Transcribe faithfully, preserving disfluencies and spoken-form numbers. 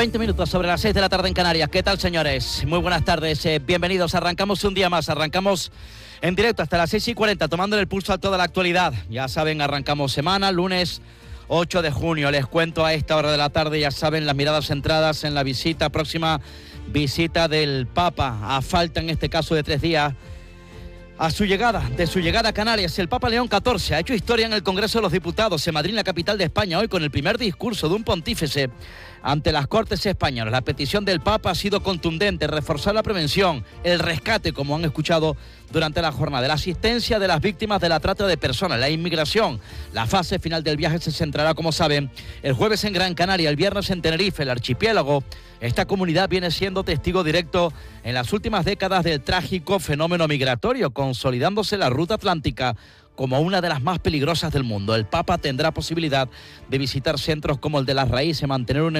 veinte minutos sobre las seis de la tarde en Canarias. ¿Qué tal, señores? Muy buenas tardes, eh, bienvenidos. Arrancamos un día más, arrancamos en directo hasta las seis y cuarenta, tomando el pulso a toda la actualidad. Ya saben, arrancamos semana, lunes ocho de junio. Les cuento a esta hora de la tarde, ya saben, las miradas centradas en la visita, próxima visita del Papa, a falta en este caso de tres días, a su llegada, de su llegada a Canarias. El Papa León catorce ha hecho historia en el Congreso de los Diputados en Madrid, la capital de España, hoy con el primer discurso de un pontífice ante las Cortes españolas. La petición del Papa ha sido contundente: reforzar la prevención, el rescate, como han escuchado durante la jornada, la asistencia de las víctimas de la trata de personas, la inmigración. La fase final del viaje se centrará, como saben, el jueves en Gran Canaria, el viernes en Tenerife, el archipiélago. Esta comunidad viene siendo testigo directo en las últimas décadas del trágico fenómeno migratorio, consolidándose la ruta atlántica como una de las más peligrosas del mundo. El Papa tendrá posibilidad de visitar centros como el de Las Raíces, mantener un